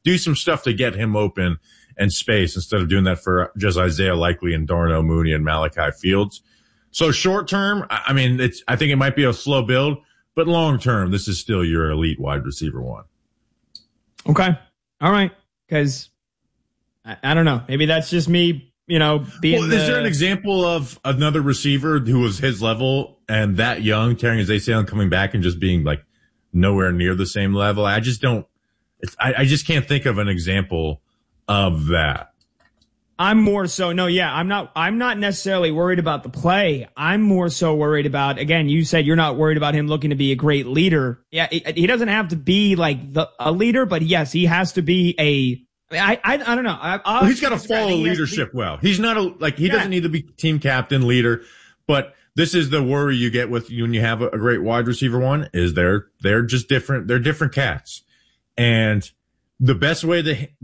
do some stuff to get him open and space instead of doing that for just Isaiah Likely and Darnell Mooney and Malachi Fields. So short term, I mean, I think it might be a slow build, but long term, this is still your elite wide receiver one. Okay. All right. Because I don't know. Maybe that's just me, being is there an example of another receiver who was his level and that young, tearing his ACL and coming back and just being like nowhere near the same level? I just can't think of an example of that. I'm more so, I'm not necessarily worried about the play. I'm more so worried about, again, you said you're not worried about him looking to be a great leader. Yeah, he doesn't have to be like a leader, but yes, he has to be I don't know. He's got to follow leadership well. He's not he doesn't need to be team captain, leader, but this is the worry you get with when you have a great wide receiver one is they're just different. They're different cats. And the best way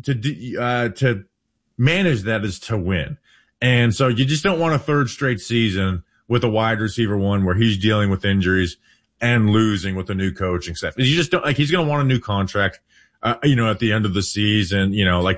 to manage that is to win. And so you just don't want a third straight season with a wide receiver one where he's dealing with injuries and losing with a new coaching staff. You just don't he's going to want a new contract, at the end of the season,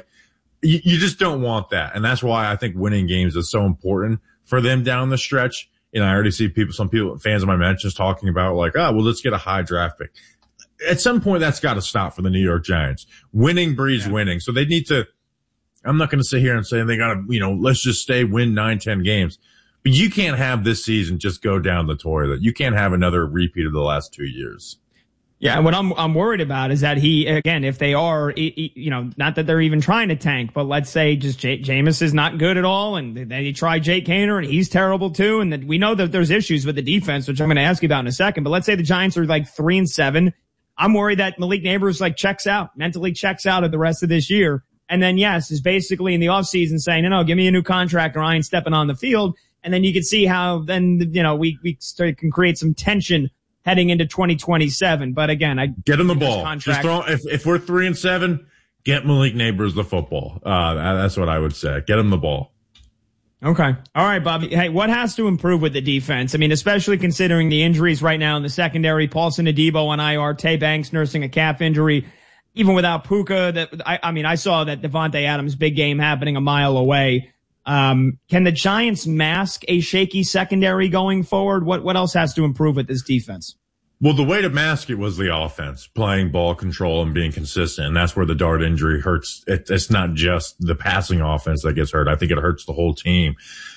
you just don't want that. And that's why I think winning games is so important for them down the stretch. I already see some fans of my mentions talking about let's get a high draft pick. At some point, that's got to stop for the New York Giants. Winning breeds winning. So they need to, I'm not going to sit here and say they got to, let's just win 9-10 games. But you can't have this season just go down the toilet. You can't have another repeat of the last 2 years. Yeah, what I'm worried about is that if they are, not that they're even trying to tank, but let's say just Jameis is not good at all, and then you try Jake Haener, and he's terrible too, and that we know that there's issues with the defense, which I'm going to ask you about in a second, but let's say the Giants are 3-7. I'm worried that Malik Neighbors mentally checks out of the rest of this year, and then is basically in the offseason saying, no, give me a new contract or I ain't stepping on the field, and then you can see how then, we can create some tension heading into 2027. But again, get him the ball. Just if we're 3-7, get Malik Neighbors the football. That's what I would say. Get him the ball. Okay. All right, Bobby. Hey, what has to improve with the defense? I mean, especially considering the injuries right now in the secondary, Paulson Adebo on IR, Tay Banks nursing a calf injury. Even without Puka, I saw that Devontae Adams' big game happening a mile away. Can the Giants mask a shaky secondary going forward? What else has to improve with this defense? Well, the way to mask it was the offense, playing ball control and being consistent. And that's where the Dart injury hurts. It's not just the passing offense that gets hurt. I think it hurts the whole team.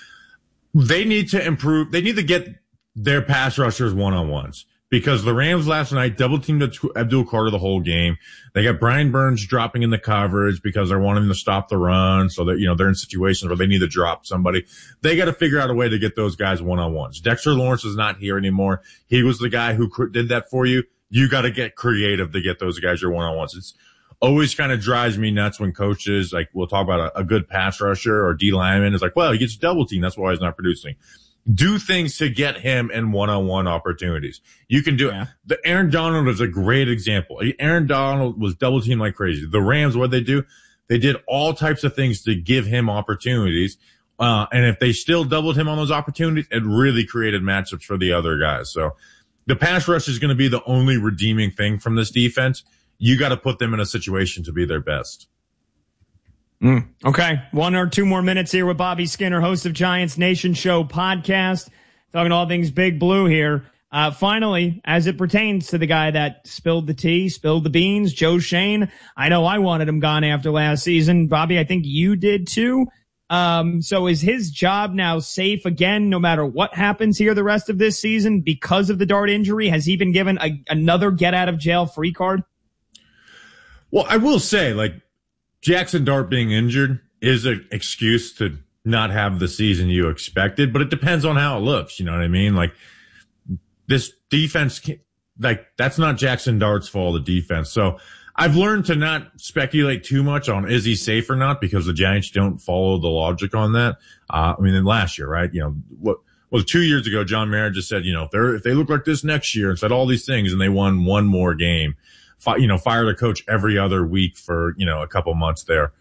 They need to improve. They need to get their pass rushers one-on-ones. Because the Rams last night double-teamed Abdul Carter the whole game. They got Brian Burns dropping in the coverage because they're wanting to stop the run. So that, they're in situations where they need to drop somebody. They got to figure out a way to get those guys one-on-ones. Dexter Lawrence is not here anymore. He was the guy who did that for you. You got to get creative to get those guys your one-on-ones. It's always kind of drives me nuts when coaches, we'll talk about a good pass rusher or D lineman is he gets double-teamed. That's why he's not producing. Do things to get him in one-on-one opportunities. You can do it. The Aaron Donald is a great example. Aaron Donald was double teamed like crazy. The Rams, what they do? They did all types of things to give him opportunities. And if they still doubled him on those opportunities, it really created matchups for the other guys. So the pass rush is going to be the only redeeming thing from this defense. You got to put them in a situation to be their best. Okay. 1 or 2 more minutes here with Bobby Skinner, host of Giants Nation Show podcast, talking all things Big Blue here. Finally, as it pertains to the guy that spilled the tea, spilled the beans, Joe Schoen. I know I wanted him gone after last season. Bobby, I think you did too. So is his job now safe again, no matter what happens here the rest of this season because of the Dart injury? Has he been given another get out of jail free card? Well, I will say, Jackson Dart being injured is an excuse to not have the season you expected, but it depends on how it looks. You know what I mean? This defense, that's not Jackson Dart's fault, the defense. So I've learned to not speculate too much on is he safe or not because the Giants don't follow the logic on that. In last year, right? 2 years ago, John Mara just said, if they look like this next year and said all these things and they won one more game. Fire the coach every other week for, a couple months there.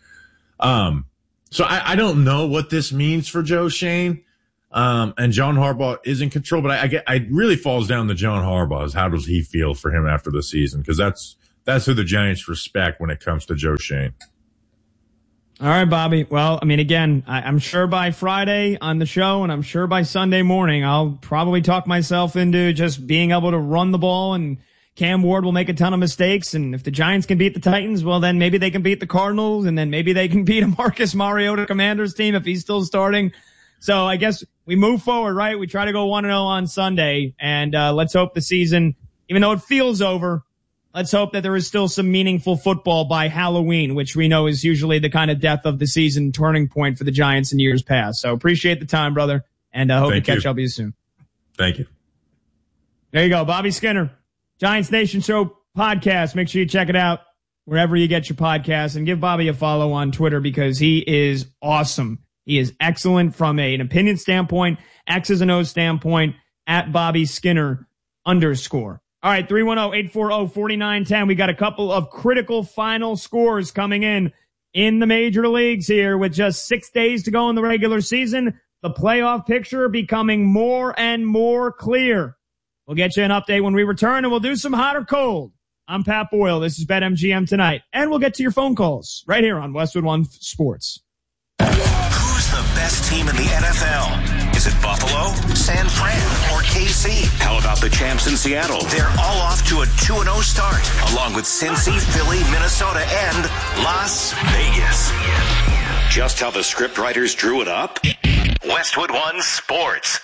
So I don't know what this means for Joe Schoen. And John Harbaugh is in control, but I really falls down to John Harbaugh is how does he feel for him after the season? Cause that's That's who the Giants respect when it comes to Joe Schoen. All right, Bobby. Well, I mean, again, I'm sure by Friday on the show, and I'm sure by Sunday morning, I'll probably talk myself into just being able to run the ball, and Cam Ward will make a ton of mistakes. And if the Giants can beat the Titans, well, then maybe they can beat the Cardinals, and then maybe they can beat a Marcus Mariota Commanders team if he's still starting. So I guess we move forward, right? We try to go 1-0 on Sunday, and let's hope the season, even though it feels over, let's hope that there is still some meaningful football by Halloween, which we know is usually the kind of death of the season turning point for the Giants in years past. So appreciate the time, brother, and hope to catch up with you soon. Thank you. There you go. Bobby Skinner, Giants Nation Show podcast. Make sure you check it out wherever you get your podcasts, and give Bobby a follow on Twitter because he is awesome. He is excellent from an opinion standpoint, X's and O's standpoint, at Bobby Skinner _. All right, 310-840-4910. We got a couple of critical final scores coming in the major leagues here with just 6 days to go in the regular season. The playoff picture becoming more and more clear. We'll get you an update when we return, and we'll do some hot or cold. I'm Pat Boyle. This is BetMGM Tonight, and we'll get to your phone calls right here on Westwood One Sports. Who's the best team in the NFL? Is it Buffalo, San Fran, or KC? How about the champs in Seattle? They're all off to a 2-0 start, along with Cincy, Philly, Minnesota, and Las Vegas. Just how the scriptwriters drew it up? Westwood One Sports.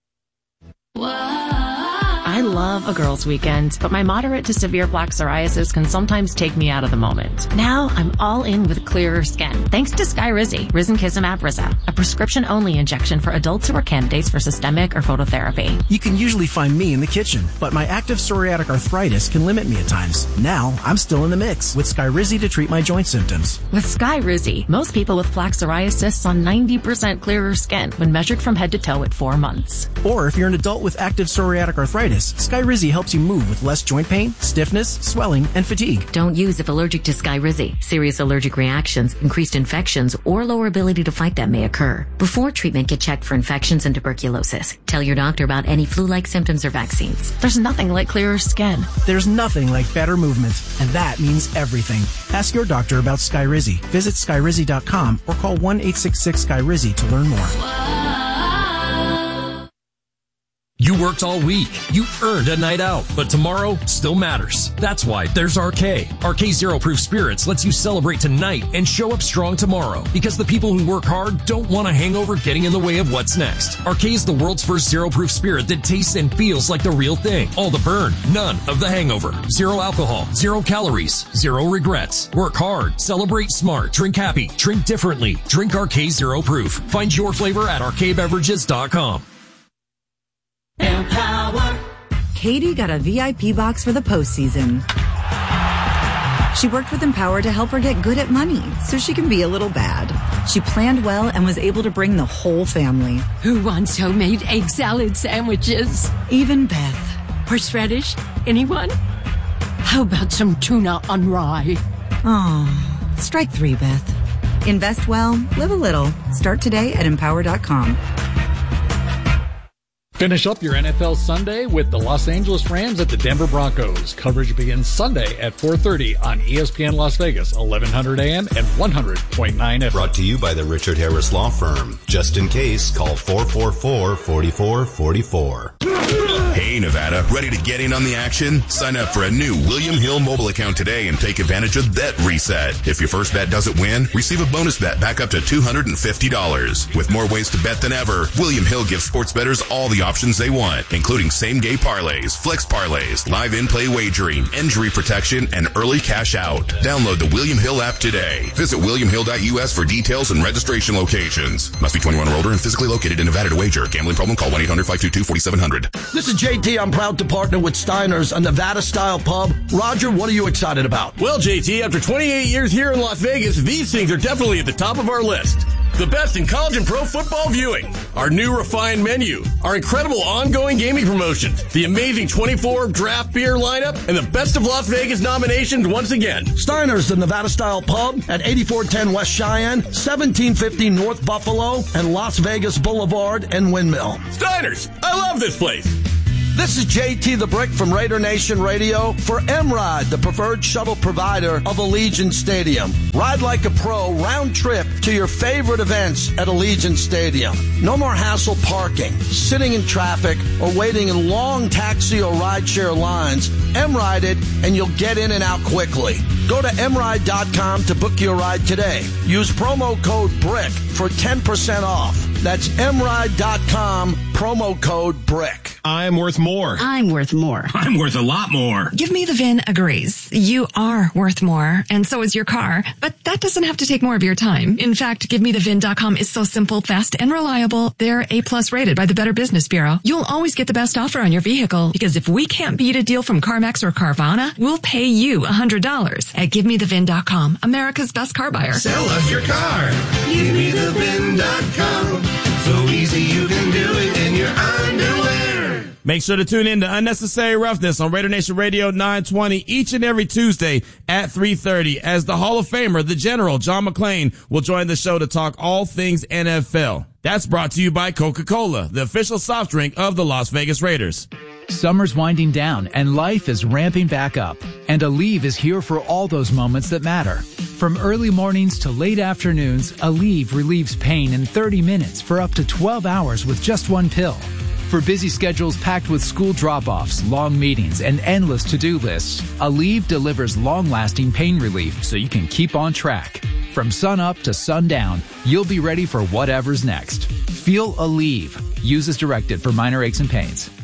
I love a girls' weekend, but my moderate to severe plaque psoriasis can sometimes take me out of the moment. Now I'm all in with clearer skin, thanks to Skyrizi, Risankizumab Rizza, a prescription-only injection for adults who are candidates for systemic or phototherapy. You can usually find me in the kitchen, but my active psoriatic arthritis can limit me at times. Now I'm still in the mix with Skyrizi to treat my joint symptoms. With Skyrizi, most people with plaque psoriasis saw 90% clearer skin when measured from head to toe at 4 months. Or if you're an adult with active psoriatic arthritis, Skyrizi helps you move with less joint pain, stiffness, swelling, and fatigue. Don't use if allergic to Skyrizi. Serious allergic reactions, increased infections, or lower ability to fight them may occur. Before treatment, get checked for infections and tuberculosis. Tell your doctor about any flu-like symptoms or vaccines. There's nothing like clearer skin. There's nothing like better movement, and that means everything. Ask your doctor about Skyrizi. Visit Skyrizi.com or call 1-866-SKYRIZI to learn more. You worked all week. You earned a night out, but tomorrow still matters. That's why there's RK. RK Zero Proof Spirits lets you celebrate tonight and show up strong tomorrow, because the people who work hard don't want a hangover getting in the way of what's next. RK is the world's first zero proof spirit that tastes and feels like the real thing. All the burn, none of the hangover. Zero alcohol, 0 calories, 0 regrets. Work hard, celebrate smart, drink happy, drink differently. Drink RK Zero Proof. Find your flavor at rkbeverages.com. Empower. Katie got a VIP box for the postseason. She worked with Empower to help her get good at money so she can be a little bad. She planned well and was able to bring the whole family. Who wants homemade egg salad sandwiches? Even Beth. Horseradish? Anyone? How about some tuna on rye? Oh, strike 3, Beth. Invest well, live a little. Start today at Empower.com. Finish up your NFL Sunday with the Los Angeles Rams at the Denver Broncos. Coverage begins Sunday at 4:30 on ESPN Las Vegas, 1100 AM and 100.9 FM. Brought to you by the Richard Harris Law Firm. Just in case, call 444-4444. Hey, Nevada, ready to get in on the action? Sign up for a new William Hill mobile account today and take advantage of Bet Reset. If your first bet doesn't win, receive a bonus bet back up to $250. With more ways to bet than ever, William Hill gives sports bettors all the options they want, including same-game parlays, flex parlays, live in-play wagering, injury protection, and early cash out. Download the William Hill app today. Visit williamhill.us for details and registration locations. Must be 21 or older and physically located in Nevada to wager. Gambling problem? Call 1-800-522-4700. This is JT. I'm proud to partner with Steiner's, a Nevada-style pub. Roger, what are you excited about? Well, JT, after 28 years here in Las Vegas, these things are definitely at the top of our list. The best in college and pro football viewing, our new refined menu, our incredible ongoing gaming promotions, the amazing 24 draft beer lineup, and the Best of Las Vegas nominations once again. Steiner's, the Nevada-style pub at 8410 West Cheyenne, 1750 North Buffalo, and Las Vegas Boulevard and Windmill. Steiner's, I love this place. This is JT the Brick from Raider Nation Radio for M-Ride, the preferred shuttle provider of Allegiant Stadium. Ride like a pro, round trip to your favorite events at Allegiant Stadium. No more hassle parking, sitting in traffic, or waiting in long taxi or rideshare lines. M-Ride it, and you'll get in and out quickly. Go to mride.com to book your ride today. Use promo code BRICK for 10% off. That's mride.com, promo code BRICK. I'm worth more. I'm worth more. I'm worth a lot more. Give Me the VIN agrees. You are worth more, and so is your car. But that doesn't have to take more of your time. In fact, GiveMeTheVIN.com is so simple, fast, and reliable. They're A+ rated by the Better Business Bureau. You'll always get the best offer on your vehicle, because if we can't beat a deal from CarMax or Carvana, we'll pay you $100 at GiveMeTheVIN.com, America's best car buyer. Sell us your car. GiveMeTheVIN.com. So easy you can do it in your underwear. Make sure to tune in to Unnecessary Roughness on Raider Nation Radio 920 each and every Tuesday at 3:30 as the Hall of Famer, the General, John McClain, will join the show to talk all things NFL. That's brought to you by Coca-Cola, the official soft drink of the Las Vegas Raiders. Summer's winding down and life is ramping back up. And Aleve is here for all those moments that matter. From early mornings to late afternoons, Aleve relieves pain in 30 minutes for up to 12 hours with just one pill. For busy schedules packed with school drop-offs, long meetings, and endless to-do lists, Aleve delivers long-lasting pain relief so you can keep on track. From sun up to sundown, you'll be ready for whatever's next. Feel Aleve. Use as directed for minor aches and pains.